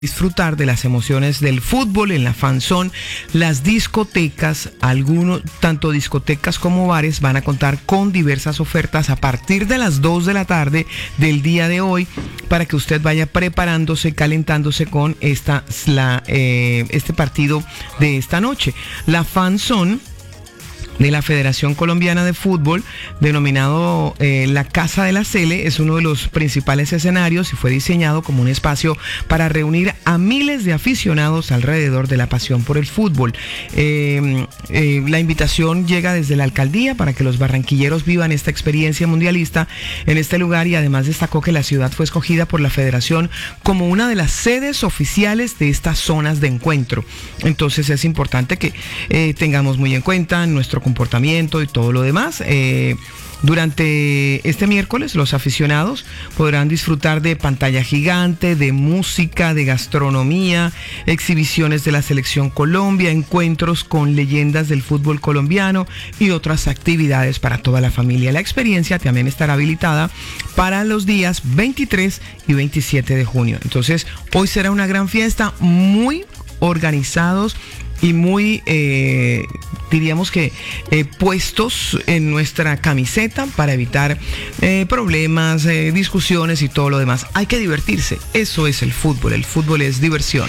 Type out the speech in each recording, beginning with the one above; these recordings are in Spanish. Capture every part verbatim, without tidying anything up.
disfrutar de las emociones del fútbol en la FanZone. Las discotecas, algunos, tanto discotecas como bares, van a contar con diversas ofertas a partir de las dos de la tarde del día de hoy para que usted vaya preparándose, calentándose con esta, la, eh, este partido de esta noche. La FanZone de la Federación Colombiana de Fútbol, denominado eh, la Casa de la Cele, es uno de los principales escenarios y fue diseñado como un espacio para reunir a miles de aficionados alrededor de la pasión por el fútbol. Eh, eh, la invitación llega desde la alcaldía para que los barranquilleros vivan esta experiencia mundialista en este lugar, y además destacó que la ciudad fue escogida por la Federación como una de las sedes oficiales de estas zonas de encuentro. Entonces es importante que eh, tengamos muy en cuenta nuestro comportamiento y todo lo demás. Eh, durante este miércoles los aficionados podrán disfrutar de pantalla gigante, de música, de gastronomía, exhibiciones de la Selección Colombia, encuentros con leyendas del fútbol colombiano y otras actividades para toda la familia. La experiencia también estará habilitada para los días veintitrés y veintisiete de junio. Entonces hoy será una gran fiesta, muy organizados y muy, eh, diríamos que, eh, puestos en nuestra camiseta para evitar eh, problemas, eh, discusiones y todo lo demás. Hay que divertirse, eso es el fútbol, el fútbol es diversión.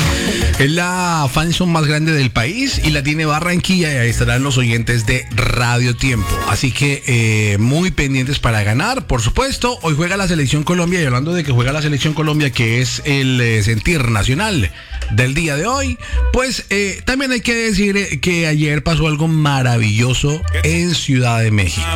Es la FanZone más grande del país y la tiene Barranquilla, y ahí estarán los oyentes de Radio Tiempo. Así que eh, muy pendientes para ganar, por supuesto. Hoy juega la Selección Colombia, y hablando de que juega la Selección Colombia, que es el eh, sentir nacional del día de hoy, pues eh, también hay que decir que ayer pasó algo maravilloso en Ciudad de México.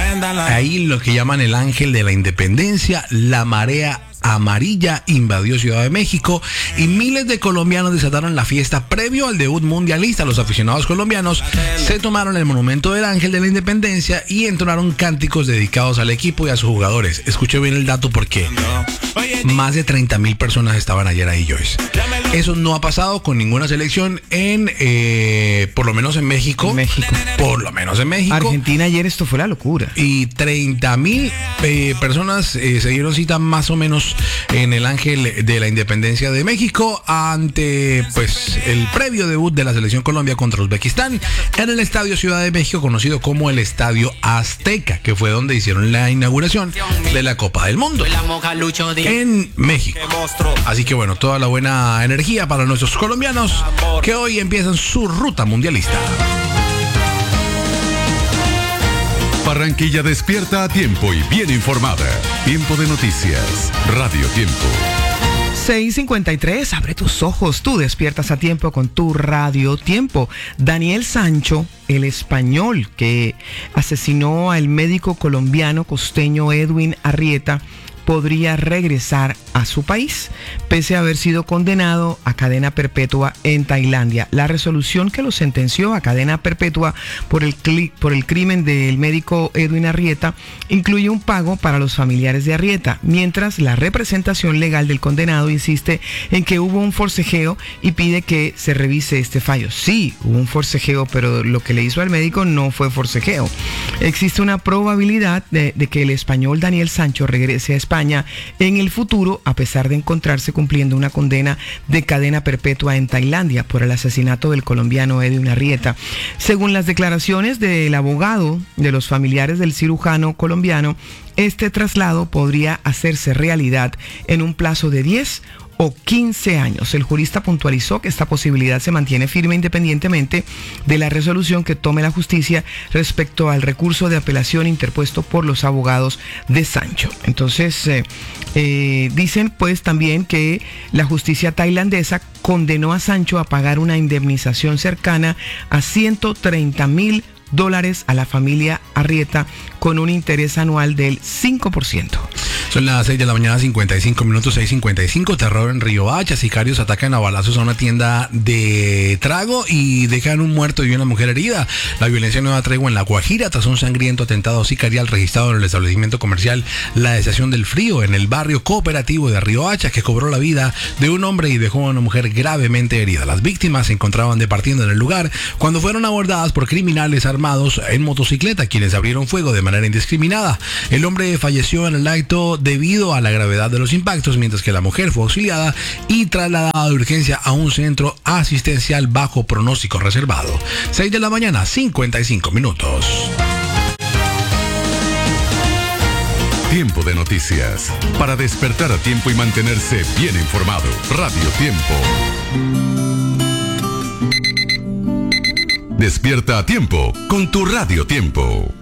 Ahí lo que llaman el Ángel de la Independencia, la marea amarilla invadió Ciudad de México y miles de colombianos desataron la fiesta previo al debut mundialista. Los aficionados colombianos se tomaron el monumento del Ángel de la Independencia y entonaron cánticos dedicados al equipo y a sus jugadores. Escuche bien el dato porque más de treinta mil personas estaban ayer ahí, Joyce. Eso no ha pasado con ninguna selección en, eh, por lo menos en México. México. Por lo menos en México. Argentina ayer esto fue la locura. Y treinta mil eh, personas eh, se dieron cita más o menos en el Ángel de la Independencia de México ante pues el previo debut de la Selección Colombia contra Uzbekistán en el Estadio Ciudad de México, conocido como el Estadio Azteca, que fue donde hicieron la inauguración de la Copa del Mundo en México. Así que bueno, toda la buena energía para nuestros colombianos que hoy empiezan su ruta mundialista. Barranquilla despierta a tiempo y bien informada. Tiempo de noticias. Radio Tiempo. seis cincuenta y tres, abre tus ojos, tú despiertas a tiempo con tu Radio Tiempo. Daniel Sancho, el español que asesinó al médico colombiano costeño Edwin Arrieta, podría regresar a su país, pese a haber sido condenado a cadena perpetua en Tailandia. La resolución que lo sentenció a cadena perpetua por el, cli- por el crimen del médico Edwin Arrieta incluye un pago para los familiares de Arrieta, mientras la representación legal del condenado insiste en que hubo un forcejeo y pide que se revise este fallo. Sí, hubo un forcejeo, pero lo que le hizo al médico no fue forcejeo. Existe una probabilidad de, de que el español Daniel Sancho regrese a España España en el futuro, a pesar de encontrarse cumpliendo una condena de cadena perpetua en Tailandia por el asesinato del colombiano Edwin Arrieta. Según las declaraciones del abogado de los familiares del cirujano colombiano, este traslado podría hacerse realidad en un plazo de diez o quince años. El jurista puntualizó que esta posibilidad se mantiene firme independientemente de la resolución que tome la justicia respecto al recurso de apelación interpuesto por los abogados de Sancho. Entonces, eh, eh, dicen pues también que la justicia tailandesa condenó a Sancho a pagar una indemnización cercana a ciento treinta mil dólares a la familia Arrieta con un interés anual del cinco por ciento. Son las seis de la mañana, cincuenta y cinco minutos, seis cincuenta y cinco. Terror en Riohacha. Sicarios atacan a balazos a una tienda de trago y dejan un muerto y una mujer herida. La violencia no da tregua en La Guajira tras un sangriento atentado sicarial registrado en el establecimiento comercial La Estación del Frío en el barrio cooperativo de Riohacha, que cobró la vida de un hombre y dejó a una mujer gravemente herida. Las víctimas se encontraban departiendo en el lugar cuando fueron abordadas por criminales armados armados en motocicleta, quienes abrieron fuego de manera indiscriminada. El hombre falleció en el acto debido a la gravedad de los impactos, mientras que la mujer fue auxiliada y trasladada de urgencia a un centro asistencial bajo pronóstico reservado. seis de la mañana, cincuenta y cinco minutos. Tiempo de noticias. Para despertar a tiempo y mantenerse bien informado. Radio Tiempo. Despierta a tiempo con tu Radio Tiempo.